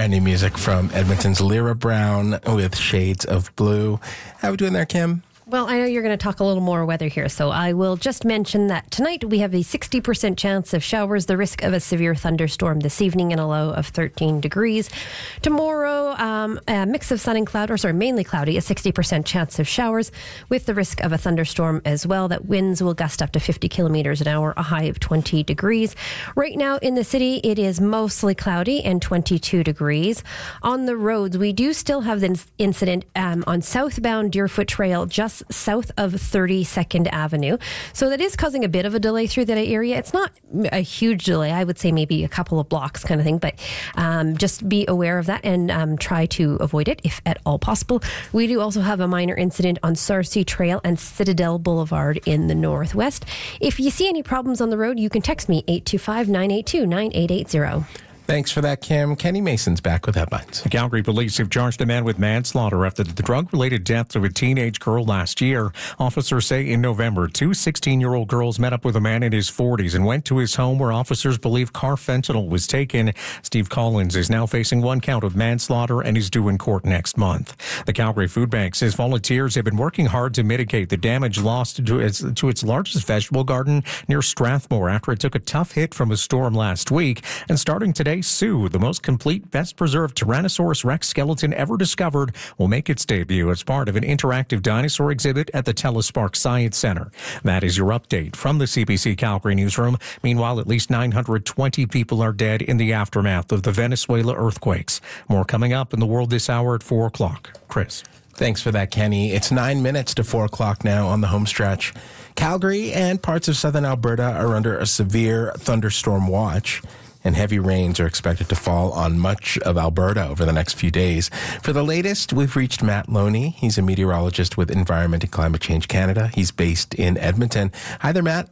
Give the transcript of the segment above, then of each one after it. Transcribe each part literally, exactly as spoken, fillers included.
brand new music from Edmonton's Lyra Brown with Shades of Blue. How are we doing there, Kim? Well, I know you're going to talk a little more weather here, so I will just mention that tonight we have a sixty percent chance of showers, the risk of a severe thunderstorm this evening, and a low of thirteen degrees. Tomorrow, um, a mix of sun and cloud, or sorry, mainly cloudy, a sixty percent chance of showers with the risk of a thunderstorm as well. That winds will gust up to fifty kilometers an hour, a high of twenty degrees. Right now in the city, it is mostly cloudy and twenty-two degrees. On the roads, we do still have the incident um, on southbound Deerfoot Trail, just south of thirty-second Avenue. So that is causing a bit of a delay through that area. It's not a huge delay. I would say maybe a couple of blocks kind of thing, but um, just be aware of that and um, try to avoid it if at all possible. We do also have a minor incident on Sarcee Trail and Citadel Boulevard in the northwest. If you see any problems on the road, you can text me eight two five, nine eight two, nine eight eight zero. Thanks for that, Kim. Kenny Mason's back with headlines. Calgary police have charged a man with manslaughter after the drug-related death of a teenage girl last year. Officers say in November, two sixteen-year-old girls met up with a man in his forties and went to his home where officers believe carfentanil was taken. Steve Collins is now facing one count of manslaughter and is due in court next month. The Calgary Food Bank says volunteers have been working hard to mitigate the damage lost to its, to its largest vegetable garden near Strathmore after it took a tough hit from a storm last week. And starting today, Sue, the most complete, best-preserved Tyrannosaurus Rex skeleton ever discovered, will make its debut as part of an interactive dinosaur exhibit at the Telespark Science Center. That is your update from the C B C Calgary newsroom. Meanwhile, at least nine hundred twenty people are dead in the aftermath of the Venezuela earthquakes. More coming up in the world this hour at four o'clock. Chris. Thanks for that, Kenny. It's nine minutes to four o'clock now on the home stretch. Calgary and parts of southern Alberta are under a severe thunderstorm watch, and heavy rains are expected to fall on much of Alberta over the next few days. For the latest, we've reached Matt Loney. He's a meteorologist with Environment and Climate Change Canada. He's based in Edmonton. Hi there, Matt.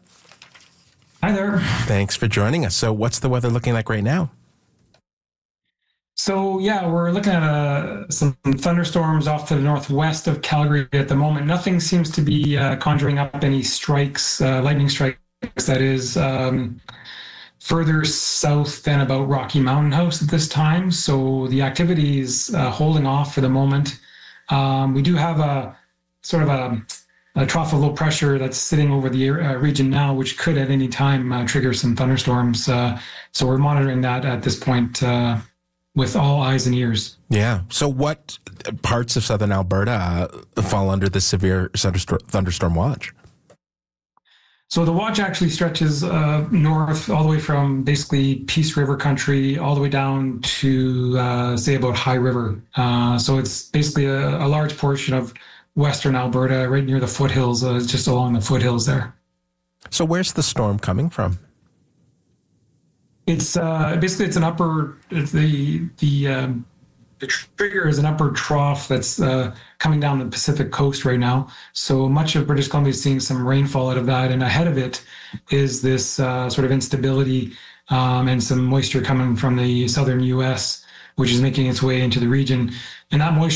Hi there. Thanks for joining us. So what's the weather looking like right now? So, yeah, we're looking at uh, some thunderstorms off to the northwest of Calgary at the moment. Nothing seems to be uh, conjuring up any strikes, uh, lightning strikes, that is, um, further south than about Rocky Mountain House at this time. So the activity is uh, holding off for the moment. Um, we do have a sort of a, a trough of low pressure that's sitting over the uh, region now, which could at any time uh, trigger some thunderstorms. Uh, so we're monitoring that at this point uh, with all eyes and ears. Yeah. So what parts of southern Alberta uh, fall under the severe thunderstorm, thunderstorm watch? So the watch actually stretches uh, north all the way from basically Peace River country all the way down to, uh, say, about High River. Uh, so it's basically a, a large portion of western Alberta, right near the foothills, uh, just along the foothills there. So where's the storm coming from? It's uh, basically it's an upper the the um, the trigger is an upper trough that's uh, coming down the Pacific coast right now. So much of British Columbia is seeing some rainfall out of that. And ahead of it is this uh, sort of instability um, and some moisture coming from the southern U S, which is making its way into the region. And that moisture